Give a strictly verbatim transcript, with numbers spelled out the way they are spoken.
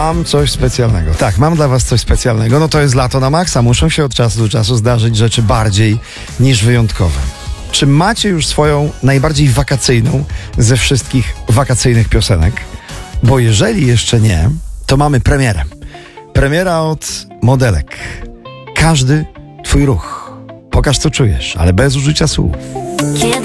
Mam coś specjalnego. Tak, mam dla was coś specjalnego. No to jest lato na maksa. Muszą się od czasu do czasu zdarzyć rzeczy bardziej niż wyjątkowe. Czy macie już swoją najbardziej wakacyjną ze wszystkich wakacyjnych piosenek? Bo jeżeli jeszcze nie, to mamy premierę. Premiera od Modelek. Każdy twój ruch. Pokaż, co czujesz, ale bez użycia słów. Kiedy